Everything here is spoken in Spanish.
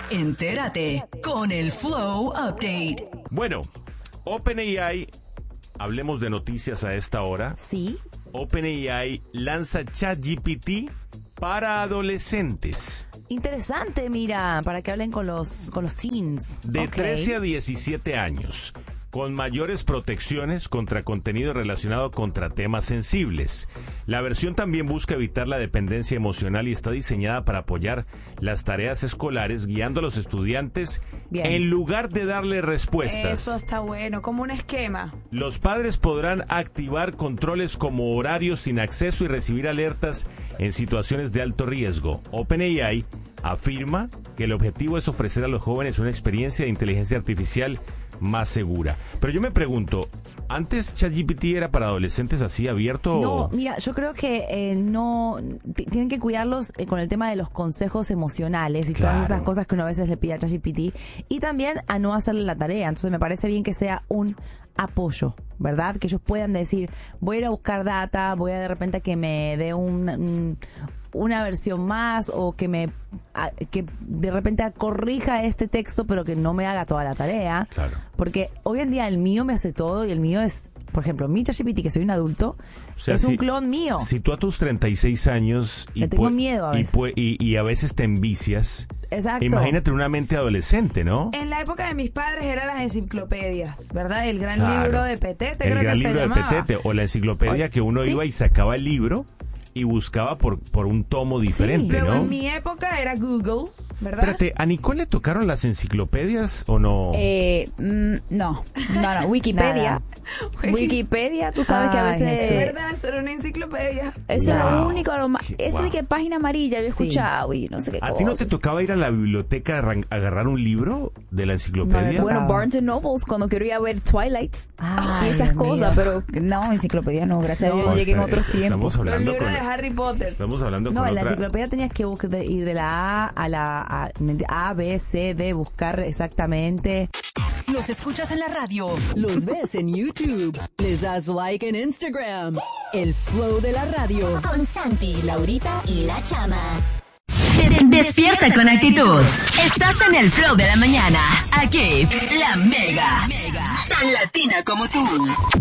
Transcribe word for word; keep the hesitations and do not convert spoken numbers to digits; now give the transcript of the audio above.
Entérate con el Flow Update. Bueno, OpenAI, hablemos de noticias a esta hora. Sí. OpenAI lanza ChatGPT para adolescentes. Interesante, mira, para que hablen con los, con los teens. De Okay. trece a diecisiete años, con mayores protecciones contra contenido relacionado contra temas sensibles. La versión también busca evitar la dependencia emocional y está diseñada para apoyar las tareas escolares, guiando a los estudiantes Bien. en lugar de darle respuestas. Eso está bueno, como un esquema. Los padres podrán activar controles como horarios sin acceso y recibir alertas en situaciones de alto riesgo. OpenAI afirma que el objetivo es ofrecer a los jóvenes una experiencia de inteligencia artificial más segura. Pero yo me pregunto, ¿antes ChatGPT era para adolescentes así abierto? No, o... mira, yo creo que eh, no t- tienen que cuidarlos eh, con el tema de los consejos emocionales y Claro. todas esas cosas que uno a veces le pide a ChatGPT, y también a no hacerle la tarea. Entonces me parece bien que sea un apoyo, ¿verdad? Que ellos puedan decir, voy a ir a buscar data, voy a de repente que me dé un, un- una versión más, o que me a- que de repente corrija este texto pero que no me haga toda la tarea. Claro. Porque hoy en día el mío me hace todo, y el mío es, por ejemplo, mi ChatGPT, que soy un adulto, O sea, es si- un clon mío. Si tú a tus treinta y seis años y, Le tengo pue- miedo a y veces. pue- y- y a veces te envicias, Exacto. imagínate una mente adolescente, ¿no? En la época de mis padres eran las enciclopedias, ¿verdad? El gran Claro. libro de Petete, El creo gran que se libro de llamaba. Petete o la enciclopedia Oye, que uno sí. iba y sacaba el libro y buscaba por, por un tomo diferente, Pero ¿no? en mi época era Google, ¿verdad? Espérate, ¿a Nicole le tocaron las enciclopedias o no? Eh, mm, no, no, no, Wikipedia. Wikipedia, tú sabes que a Ay, veces... Jesús. ¿Verdad? Eso era una enciclopedia. Eso es Wow. lo único, lo más, Qué eso wow. de que página amarilla yo he Sí. escuchado y no sé qué ¿A ti no te cosas. tocaba ir a la biblioteca a arran- agarrar un libro de la enciclopedia? No, Bueno, tocaba. Barnes and Nobles, cuando quiero ir a ver Twilight Ay, y esas Dios cosas, mío. pero no, enciclopedia no, gracias No, a Dios O llegué en sea, otros es- tiempos. Estamos Los hablando libros con de Harry Potter. Estamos hablando No, con en la otra... enciclopedia tenías que buscar de- ir de la A a la A, A, B, C, D, buscar exactamente. Los escuchas en la radio, los ves en YouTube, les das like en Instagram. El Flow de la radio. Con Santi, Laurita y la Chama. Despierta con actitud. Estás en el Flow de la mañana. Aquí, la Mega. Tan latina como tú.